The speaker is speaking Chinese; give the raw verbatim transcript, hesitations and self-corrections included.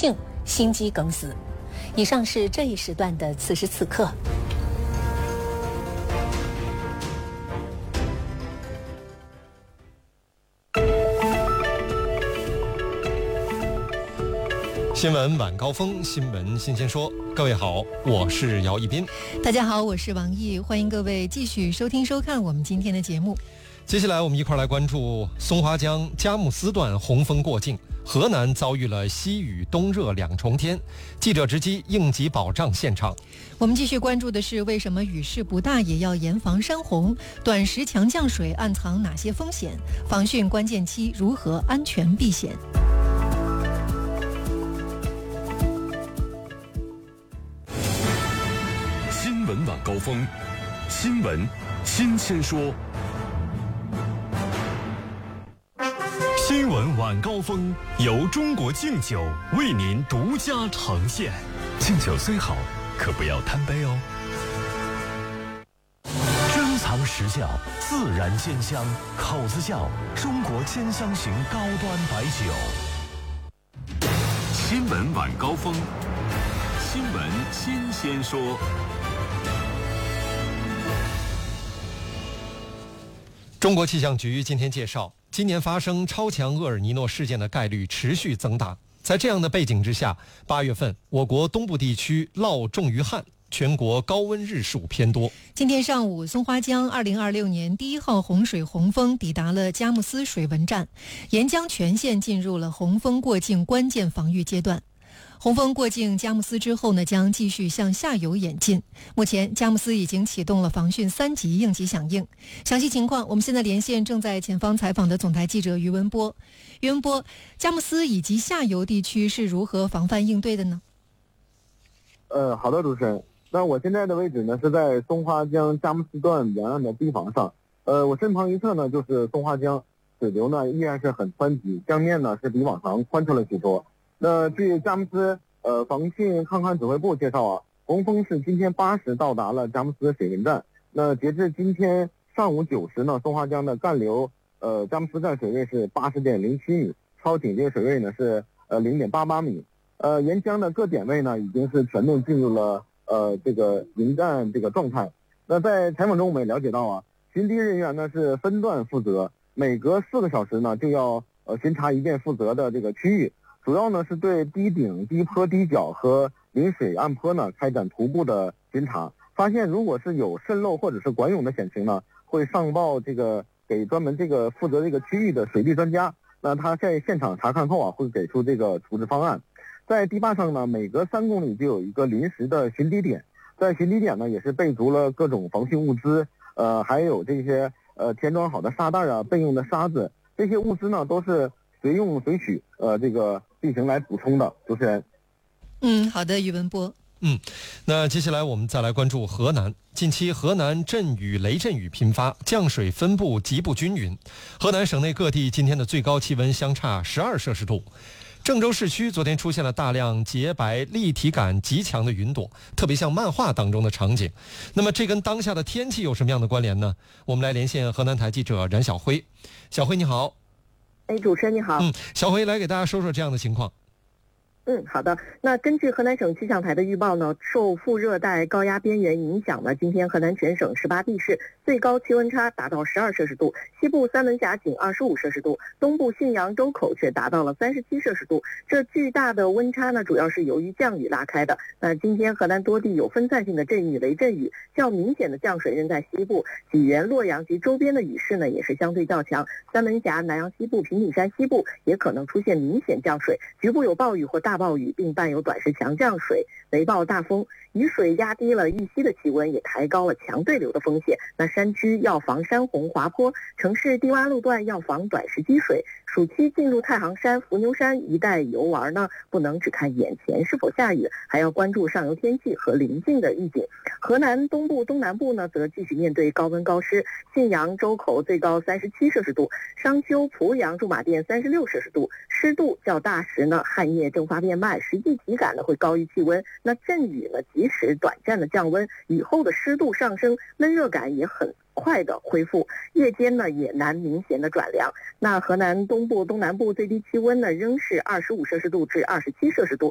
性心肌梗死。以上是这一时段的此时此刻。 新闻晚高峰，新闻新鲜说。各位好，我是姚一斌。 大家好，我是王毅，欢迎各位继续收听收看我们今天的节目。 接下来我们一块来关注松花江佳木斯段洪峰过境，河南遭遇了西雨冬热两重天，记者直击应急保障现场。 我们继续关注的是，为什么雨势不大也要严防山洪？短时强降水暗藏哪些风险？防汛关键期如何安全避险？ 新闻晚高峰，新闻新鲜说。新闻晚高峰由中国敬酒为您独家呈现。敬酒虽好，可不要贪杯哦。珍藏实窖，自然鲜香，口子窖，中国兼香型高端白酒。新闻晚高峰，新闻新鲜说。 中国气象局今天介绍，今年发生超强厄尔尼诺事件的概率持续增大。在这样的背景之下，八月份我国东部地区涝重于旱，全国高温日数偏多。 今天上午，松花江二零二六年第一号洪水洪峰抵达了佳木斯水文站，沿江全线进入了洪峰过境关键防御阶段。洪峰过境佳木斯之后呢，将继续向下游演进。目前，佳木斯已经启动了防汛三级应急响应。详细情况，我们现在连线正在前方采访的总台记者于文波。于文波，佳木斯以及下游地区是如何防范应对的呢？ 呃，好的，主持人。那我现在的位置呢是在松花江佳木斯段沿岸的堤防上。呃，我身旁一侧呢就是松花江，水流呢依然是很湍急，江面呢是比往常宽出了许多。那据佳木斯呃防汛抗旱指挥部介绍啊，洪峰是今天八时到达了佳木斯水文站。那截至今天上午九时呢，松花江的干流呃佳木斯站水位是八十点零七米，超警戒水位呢是呃零点八八米。呃，沿江的各点位呢已经是全面进入了呃这个迎战这个状态。那在采访中我们也了解到啊，巡堤人员呢是分段负责，每隔四个小时呢就要呃巡查一遍负责的这个区域。主要呢是对堤顶、堤坡、堤角和临水岸坡呢开展徒步的巡查，发现如果是有渗漏或者是管涌的险情呢，会上报这个给专门这个负责这个区域的水利专家，那他在现场查看后啊会给出这个处置方案。在堤坝上呢，每隔三公里就有一个临时的巡堤点，在巡堤点呢也是备足了各种防汛物资，呃还有这些呃填装好的沙袋啊、备用的沙子，这些物资呢都是随用随取，呃，这个进行来补充的。主持人， 嗯，好的，于文波。 嗯，那接下来我们再来关注河南。近期河南阵雨、雷阵雨频发，降水分布极不均匀。河南省内各地今天的最高气温相差十二摄氏度。郑州市区昨天出现了大量洁白、立体感极强的云朵，特别像漫画当中的场景。那么这跟当下的天气有什么样的关联呢？我们来连线河南台记者冉晓辉。小辉你好。 哎，主持人你好。 嗯，小辉来给大家说说这样的情况。 嗯，好的。那根据河南省气象台的预报呢，受副热带高压边缘影响呢，今天河南全省十八地市最高气温差达到十二摄氏度，西部三门峡仅二十五摄氏度，东部信阳、周口却达到了三十七摄氏度。这巨大的温差呢，主要是由于降雨拉开的。那今天河南多地有分散性的阵雨、雷阵雨，较明显的降水仍在西部，济源、洛阳及周边的雨势呢也是相对较强。三门峡、南阳西部、平顶山西部也可能出现明显降水，局部有暴雨或大暴雨，并伴有短时强降水、雷暴大风。雨水压低了豫西的气温，也抬高了强对流的风险。那山区要防山洪滑坡，城市低洼路段要防短时积水。暑期进入太行山、伏牛山一带游玩呢，不能只看眼前是否下雨，还要关注上游天气和临近的预警。河南东部、东南部呢，则继续面对高温高湿，信阳、周口最高三十七摄氏度，商丘、濮阳、驻马店三十六摄氏度，湿度较大时呢，汗液蒸发变慢，实际体感呢会高于气温。那阵雨呢，即使短暂的降温，雨后的湿度上升，闷热感也很快的恢复，夜间呢也难明显的转凉。那河南东部、东南部最低气温呢仍是二十五摄氏度至二十七摄氏度，